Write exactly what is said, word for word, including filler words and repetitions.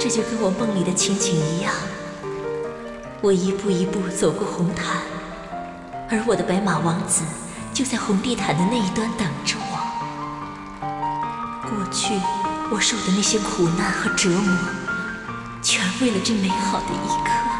这就跟我梦里的情景一样，我一步一步走过红毯，而我的白马王子就在红地毯的那一端等着我。过去我受的那些苦难和折磨，全为了这美好的一刻。